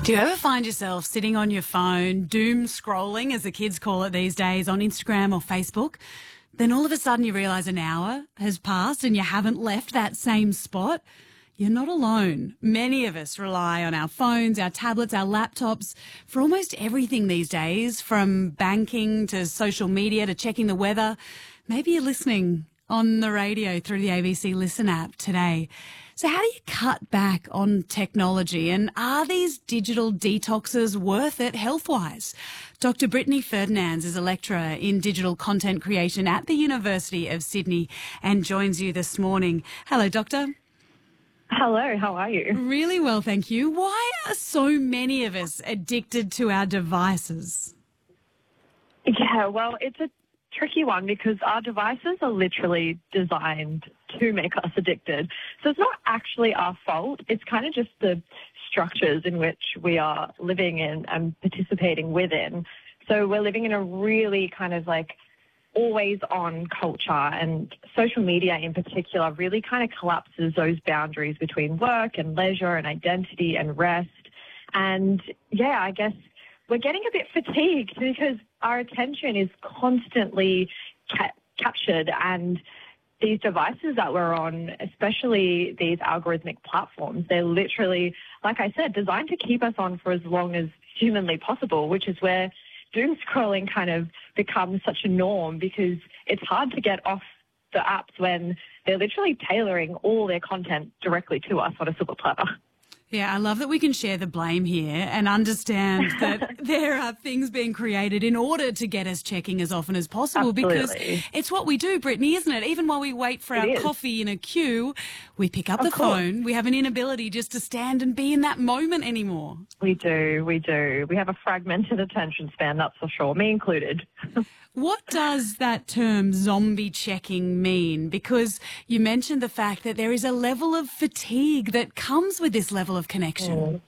Do you ever find yourself sitting on your phone, doom scrolling, as the kids call it these days, on Instagram or Facebook? Then all of a sudden you realise an hour has passed and you haven't left that same spot? You're not alone. Many of us rely on our phones, our tablets, our laptops for almost everything these days, from banking to social media to checking the weather. Maybe you're listening on the radio through the ABC Listen app today. So how do you cut back on technology, and are these digital detoxes worth it health-wise? Dr. Brittany Ferdinands is a lecturer in digital content creation at the University of Sydney and joins you this morning. Hello, Doctor. Hello, how are you? Really well, thank you. Why are so many of us addicted to our devices? Yeah, well, it's a tricky one because our devices are literally designed to make us addicted. So it's not actually our fault. It's kind of just the structures in which we are living in and participating within. So we're living in a really kind of like always on culture, and social media in particular really kind of collapses those boundaries between work and leisure and identity and rest. And yeah, I guess we're getting a bit fatigued because our attention is constantly captured, and these devices that we're on, especially these algorithmic platforms, they're literally, like I said, designed to keep us on for as long as humanly possible, which is where doom scrolling kind of becomes such a norm because it's hard to get off the apps when they're literally tailoring all their content directly to us on a silver platter. Yeah, I love that we can share the blame here and understand that there are things being created in order to get us checking as often as possible. Absolutely. Because it's what we do, Brittany, isn't it? Even while we wait for our coffee in a queue, we pick up the phone. We have an inability just to stand and be in that moment anymore. We do. We have a fragmented attention span, that's for sure, me included. What does that term zombie checking mean? Because you mentioned the fact that there is a level of fatigue that comes with this level of connection.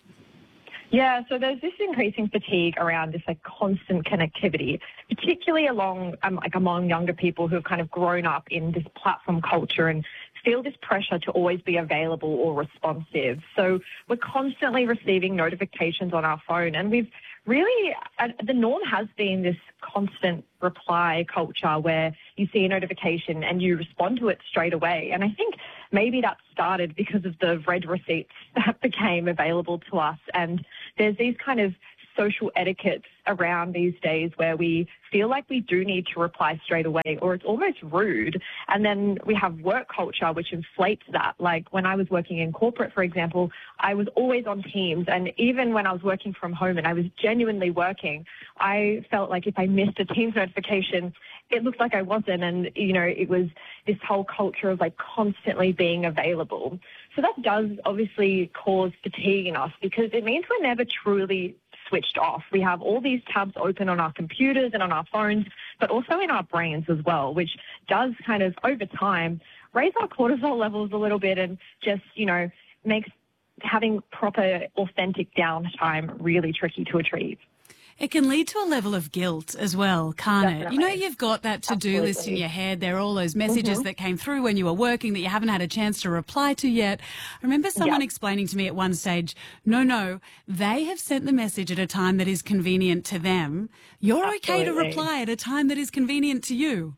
Yeah, so there's this increasing fatigue around this like constant connectivity, particularly among younger people who have kind of grown up in this platform culture and feel this pressure to always be available or responsive. So we're constantly receiving notifications on our phone, and we've really, the norm has been this constant reply culture where you see a notification and you respond to it straight away. And I think maybe that started because of the red receipts that became available to us. And there's these kind of social etiquettes around these days where we feel like we do need to reply straight away, or it's almost rude. And then we have work culture, which inflates that. Like when I was working in corporate, for example, I was always on Teams. And even when I was working from home and I was genuinely working, I felt like if I missed a Teams notification, it looked like I wasn't. And, you know, it was this whole culture of like constantly being available. So that does obviously cause fatigue in us because it means we're never truly switched off. We have all these tabs open on our computers and on our phones, but also in our brains as well, which does kind of over time raise our cortisol levels a little bit and just, you know, makes having proper authentic downtime really tricky to achieve. It can lead to a level of guilt as well, can't Definitely. it? You know, you've got that to-do list in your head. There are all those messages that came through when you were working that you haven't had a chance to reply to yet. I remember someone explaining to me at one stage, no, they have sent the message at a time that is convenient to them. You're okay to reply at a time that is convenient to you.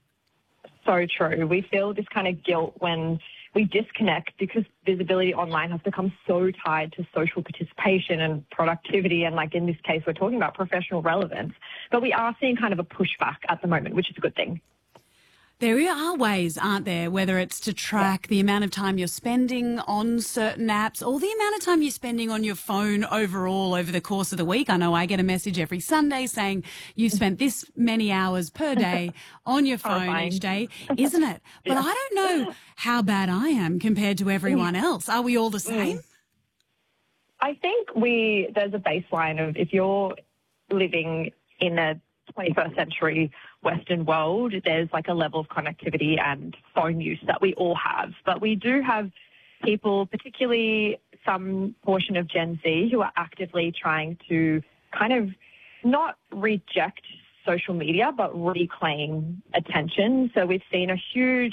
So true. We feel this kind of guilt when we disconnect because visibility online has become so tied to social participation and productivity. And like in this case, we're talking about professional relevance. But we are seeing kind of a pushback at the moment, which is a good thing. There are ways, aren't there, whether it's to track the amount of time you're spending on certain apps or the amount of time you're spending on your phone overall over the course of the week. I know I get a message every Sunday saying you've spent this many hours per day on your phone each day, isn't it? But I don't know how bad I am compared to everyone else. Are we all the same? I think there's a baseline of if you're living in a 21st century Western world, there's like a level of connectivity and phone use that we all have. But we do have people, particularly some portion of Gen Z, who are actively trying to kind of not reject social media, but reclaim attention. So we've seen a huge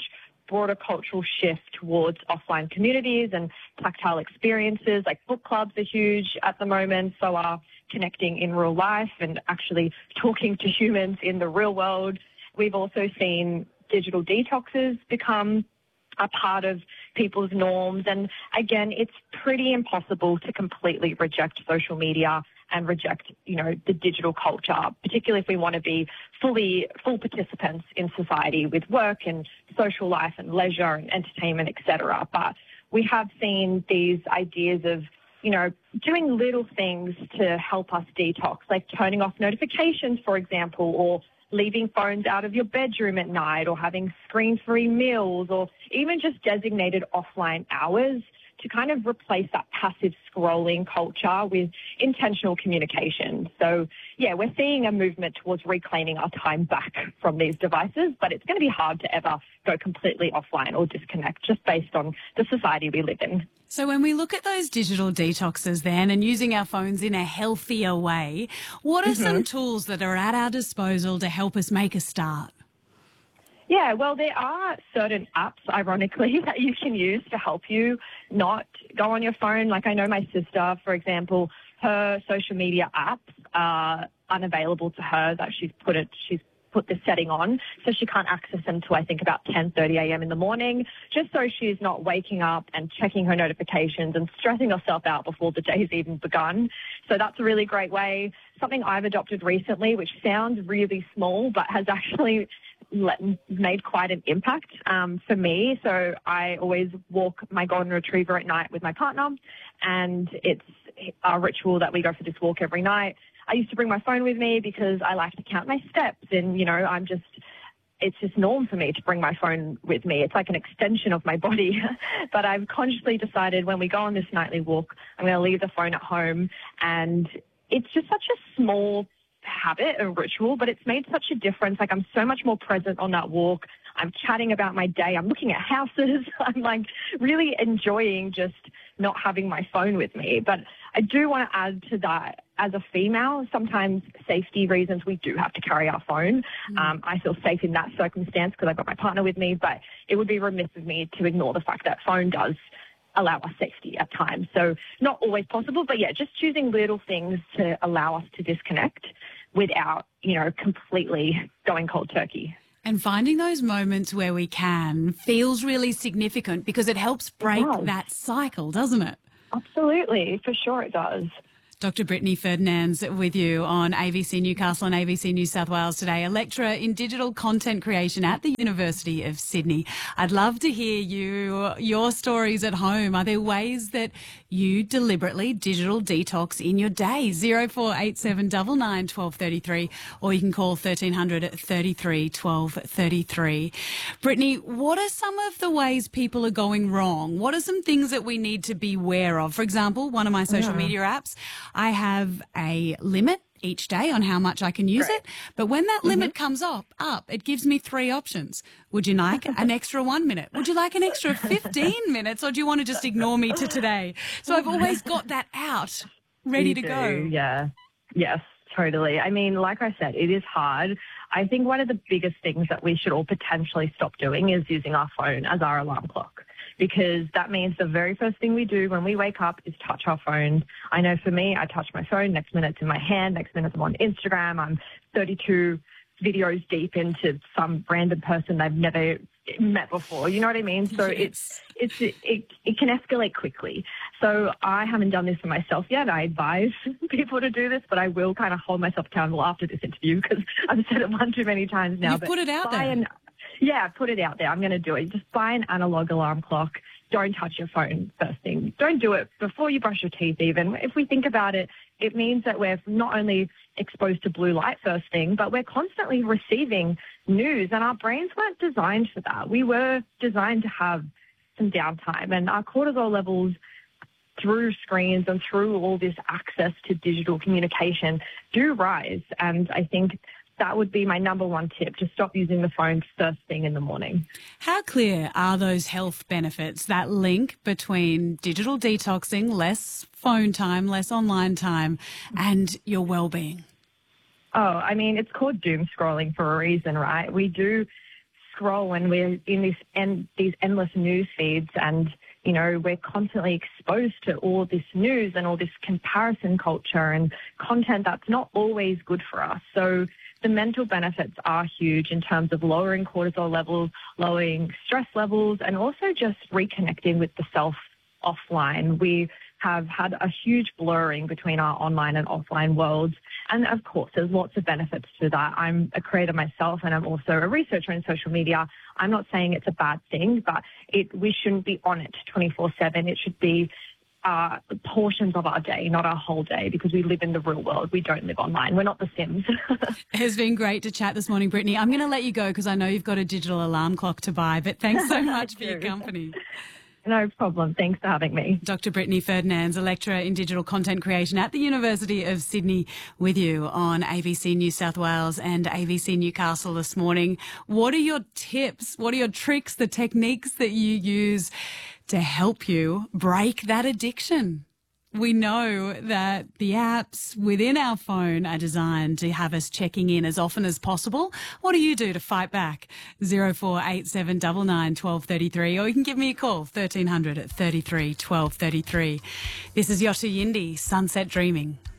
broader cultural shift towards offline communities and tactile experiences. Like book clubs are huge at the moment, so are connecting in real life and actually talking to humans in the real world. We've also seen digital detoxes become a part of people's norms. And again, it's pretty impossible to completely reject social media and reject, the digital culture, particularly if we want to be full participants in society with work and social life and leisure and entertainment, etc. But we have seen these ideas of, doing little things to help us detox, like turning off notifications, for example, or leaving phones out of your bedroom at night, or having screen-free meals, or even just designated offline hours to kind of replace that passive scrolling culture with intentional communication. So, yeah, we're seeing a movement towards reclaiming our time back from these devices, but it's going to be hard to ever go completely offline or disconnect just based on the society we live in. So when we look at those digital detoxes then and using our phones in a healthier way, what are some tools that are at our disposal to help us make a start? Yeah, well, there are certain apps, ironically, that you can use to help you not go on your phone. Like I know my sister, for example, her social media apps are unavailable to her, that she's put this setting on, so she can't access them till I think about 10:30 a.m. in the morning, just so she's not waking up and checking her notifications and stressing herself out before the day's even begun. So that's a really great way. Something I've adopted recently, which sounds really small, but has actually made quite an impact for me. So I always walk my golden retriever at night with my partner, and it's a ritual that we go for this walk every night. I used to bring my phone with me because I like to count my steps, and, it's just norm for me to bring my phone with me. It's like an extension of my body. But I've consciously decided when we go on this nightly walk, I'm going to leave the phone at home. And it's just such a small habit and ritual, but it's made such a difference. Like I'm so much more present on that walk. I'm chatting about my day. I'm looking at houses. I'm like really enjoying just not having my phone with me. But I do want to add to that, as a female, sometimes safety reasons, we do have to carry our phone. I feel safe in that circumstance because I've got my partner with me, but it would be remiss of me to ignore the fact that phone does allow us safety at times. So not always possible, but yeah, just choosing little things to allow us to disconnect without, completely going cold turkey. And finding those moments where we can feels really significant because it helps break that cycle, doesn't it? Absolutely, for sure it does. Dr. Brittany Ferdinands with you on ABC Newcastle and ABC New South Wales today, a lecturer in digital content creation at the University of Sydney. I'd love to hear your stories at home. Are there ways that you deliberately digital detox in your day? 0487 99 1233, or you can call 1300 33 12 33. Brittany, what are some of the ways people are going wrong? What are some things that we need to be aware of? For example, one of my social media apps, I have a limit each day on how much I can use it. But when that limit comes up, it gives me three options. Would you like an extra 1 minute? Would you like an extra 15 minutes? Or do you want to just ignore me to today? So I've always got that out, ready to go. Yeah. Yes, totally. I mean, like I said, it is hard. I think one of the biggest things that we should all potentially stop doing is using our phone as our alarm clock, because that means the very first thing we do when we wake up is touch our phones. I know for me, I touch my phone, next minute it's in my hand, next minute I'm on Instagram, I'm 32 videos deep into some random person I've never met before. You know what I mean? So it can escalate quickly. So I haven't done this for myself yet. I advise people to do this, but I will kind of hold myself accountable after this interview because I've said it one too many times now. You've put it out there. Yeah, put it out there. I'm going to do it. Just buy an analog alarm clock. Don't touch your phone first thing. Don't do it before you brush your teeth even. If we think about it, it means that we're not only exposed to blue light first thing, but we're constantly receiving news, and our brains weren't designed for that. We were designed to have some downtime, and our cortisol levels through screens and through all this access to digital communication do rise. And I think that would be my number one tip, to stop using the phone first thing in the morning. How clear are those health benefits, that link between digital detoxing, less phone time, less online time, and your well-being? Oh, I mean, it's called doom scrolling for a reason, right? We do scroll and we're in these endless news feeds, and we're constantly exposed to all this news and all this comparison culture and content that's not always good for us. So the mental benefits are huge in terms of lowering cortisol levels, lowering stress levels, and also just reconnecting with the self offline. We have had a huge blurring between our online and offline worlds. And of course, there's lots of benefits to that. I'm a creator myself, and I'm also a researcher in social media. I'm not saying it's a bad thing, but we shouldn't be on it 24/7. It should be portions of our day, not our whole day, because we live in the real world. We don't live online. We're not the Sims. It has been great to chat this morning, Brittany. I'm going to let you go because I know you've got a digital alarm clock to buy, but thanks so much for your company. No problem. Thanks for having me. Dr. Brittany Ferdinands, a lecturer in digital content creation at the University of Sydney, with you on ABC New South Wales and ABC Newcastle this morning. What are your tips? What are your tricks, the techniques that you use to help you break that addiction? We know that the apps within our phone are designed to have us checking in as often as possible. What do you do to fight back? 0487 99 1233, or you can give me a call, 1300 33 1233. This is Yotta Yindi, Sunset Dreaming.